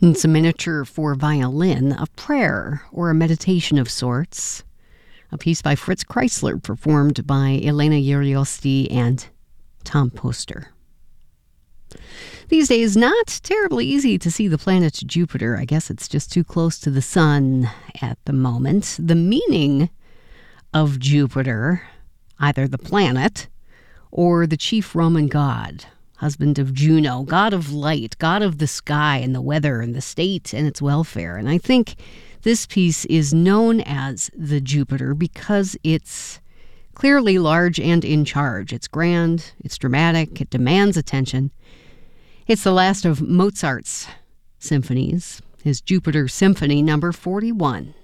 It's a miniature for violin, a prayer or a meditation of sorts. A piece by Fritz Kreisler, performed by Elena Yuriosti and Tom Poster. These days, not terribly easy to see the planet Jupiter. I guess it's just too close to the sun at the moment. The meaning of Jupiter, either the planet or the chief Roman god, husband of Juno, god of light, god of the sky and the weather and the state and its welfare. And I think this piece is known as the Jupiter because it's clearly large and in charge. It's grand, it's dramatic, it demands attention. It's the last of Mozart's symphonies, his Jupiter Symphony number 41.